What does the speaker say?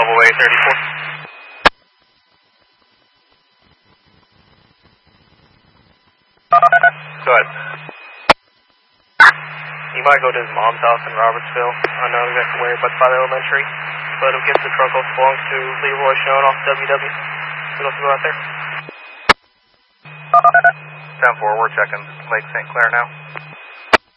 Double A 34. Go ahead. You might go to his mom's house in Robertsville. I know exactly where, but by the elementary. Let him get the truck off belongs to Leroy Schoen off WW. We'll have to go out there. 10-4, we're checking Lake St. Clair now.